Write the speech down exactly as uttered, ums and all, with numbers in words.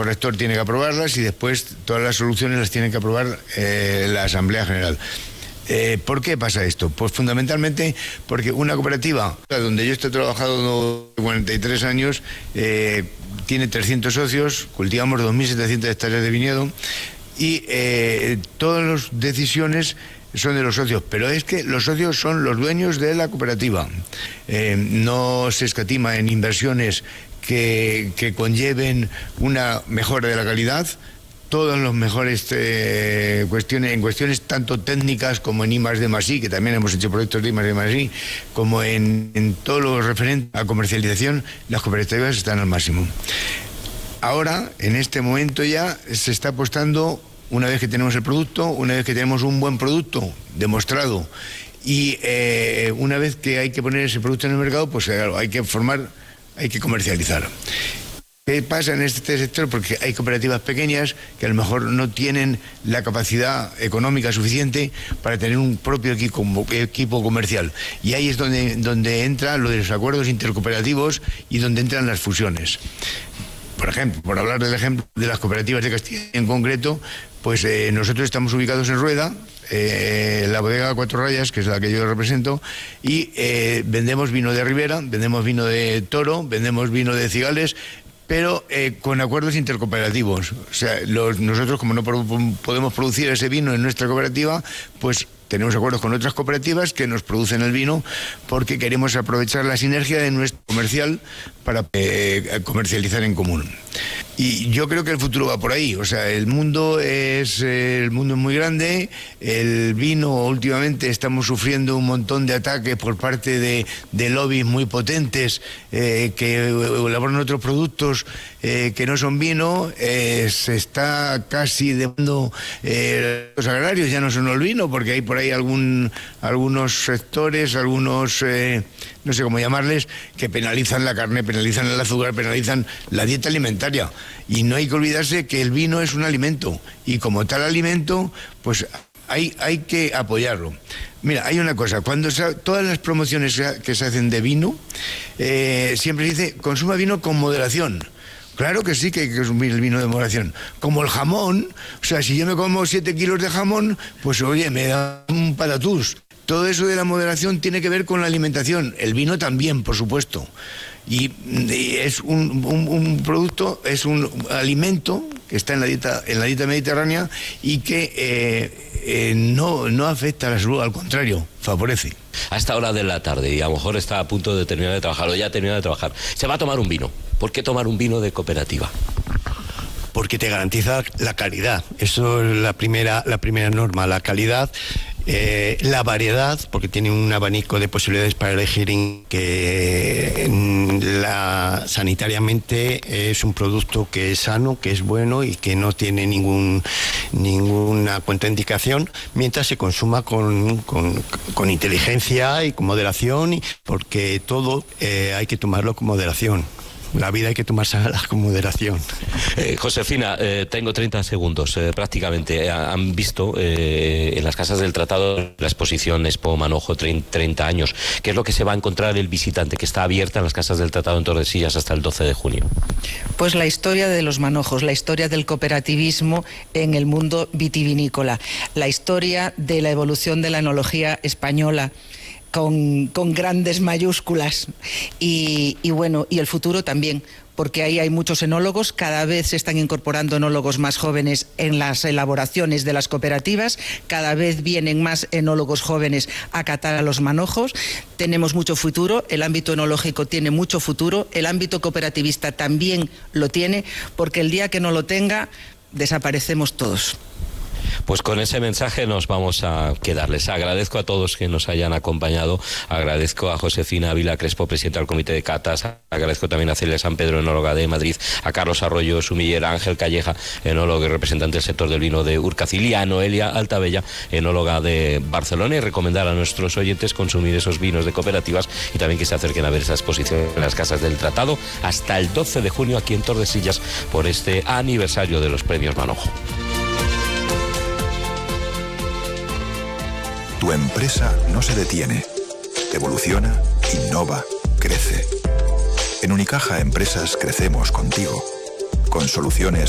Consejo Rector tiene que aprobarlas y después todas las soluciones las tiene que aprobar eh, la Asamblea General. Eh, ¿Por qué pasa esto? Pues fundamentalmente porque una cooperativa, donde yo estoy trabajando cuarenta y tres años, eh, tiene trescientos socios, cultivamos dos mil setecientas hectáreas de viñedo y eh, todas las decisiones son de los socios, pero es que los socios son los dueños de la cooperativa. Eh, no se escatima en inversiones que, que conlleven una mejora de la calidad. Todas las mejores eh, cuestiones, en cuestiones tanto técnicas como en I más D más I, que también hemos hecho proyectos de I más D más I, como en, en todo lo referente a comercialización, las cooperativas están al máximo. Ahora, en este momento ya, se está apostando, una vez que tenemos el producto, una vez que tenemos un buen producto demostrado, y eh, una vez que hay que poner ese producto en el mercado, pues claro, hay que formar, hay que comercializar. ¿Qué pasa en este sector? Porque hay cooperativas pequeñas que a lo mejor no tienen la capacidad económica suficiente para tener un propio equipo, equipo comercial. Y ahí es donde, donde entra lo de los acuerdos intercooperativos y donde entran las fusiones. Por ejemplo, por hablar del ejemplo de las cooperativas de Castilla en concreto, pues eh, nosotros estamos ubicados en Rueda, eh, la bodega Cuatro Rayas, que es la que yo represento, y eh, vendemos vino de Ribera, vendemos vino de Toro, vendemos vino de Cigales, pero eh, con acuerdos intercooperativos. O sea, los, nosotros como no pro, podemos producir ese vino en nuestra cooperativa, pues tenemos acuerdos con otras cooperativas que nos producen el vino porque queremos aprovechar la sinergia de nuestro comercial para eh, comercializar en común. Y yo creo que el futuro va por ahí. O sea, el mundo es el mundo es muy grande. El vino, últimamente estamos sufriendo un montón de ataques por parte de, de lobbies muy potentes eh, que elaboran otros productos eh, que no son vino. Eh, se está casi demandando eh, los agrarios, ya no son el vino, porque hay por ahí algún, algunos sectores, algunos, eh, no sé cómo llamarles, que penalizan la carne, penalizan el azúcar, penalizan la dieta alimentaria. Y no hay que olvidarse que el vino es un alimento y como tal alimento, pues hay, hay que apoyarlo. Mira, hay una cosa, cuando se, todas las promociones que se hacen de vino, eh, siempre se dice, consuma vino con moderación. Claro que sí que hay que consumir el vino de moderación. Como el jamón, o sea, si yo me como siete kilos de jamón, pues oye, me da un patatús. Todo eso de la moderación tiene que ver con la alimentación. El vino también, por supuesto. Y, y es un, un, un producto, es un alimento que está en la dieta, en la dieta mediterránea y que eh, eh, no, no afecta a la salud, al contrario, favorece. A esta hora de la tarde, y a lo mejor está a punto de terminar de trabajar, o ya ha terminado de trabajar, se va a tomar un vino. ¿Por qué tomar un vino de cooperativa? Porque te garantiza la calidad. Eso es la primera, la primera norma, la calidad. Eh, la variedad, porque tiene un abanico de posibilidades para elegir, en que en la, sanitariamente es un producto que es sano, que es bueno y que no tiene ningún ninguna contraindicación, mientras se consuma con, con, con inteligencia y con moderación, y porque todo eh, hay que tomarlo con moderación. La vida hay que tomársela con moderación. Eh, Josefina, eh, tengo treinta segundos. Eh, prácticamente eh, han visto eh, en las casas del Tratado la exposición Expo Manojo treinta años. ¿Qué es lo que se va a encontrar el visitante, que está abierta en las casas del Tratado en Tordesillas hasta el doce de junio? Pues la historia de los manojos, la historia del cooperativismo en el mundo vitivinícola, la historia de la evolución de la enología española, Con, con grandes mayúsculas y, y bueno, y el futuro también, porque ahí hay muchos enólogos, cada vez se están incorporando enólogos más jóvenes en las elaboraciones de las cooperativas, cada vez vienen más enólogos jóvenes a catar a los manojos, tenemos mucho futuro, el ámbito enológico tiene mucho futuro, el ámbito cooperativista también lo tiene, porque el día que no lo tenga, desaparecemos todos. Pues con ese mensaje nos vamos a quedar. Les agradezco a todos que nos hayan acompañado. Agradezco a Josefina Ávila Crespo, presidenta del Comité de Catas. Agradezco también a Celia San Pedro, enóloga de Madrid. A Carlos Arroyo Sumillera, a Ángel Calleja, enólogo y representante del sector del vino de Urcacil, y a Noelia Altabella, enóloga de Barcelona. Y recomendar a nuestros oyentes consumir esos vinos de cooperativas y también que se acerquen a ver esa exposición en las casas del Tratado hasta el doce de junio aquí en Tordesillas por este aniversario de los premios Manojo. Tu empresa no se detiene, evoluciona, innova, crece. En Unicaja Empresas crecemos contigo, con soluciones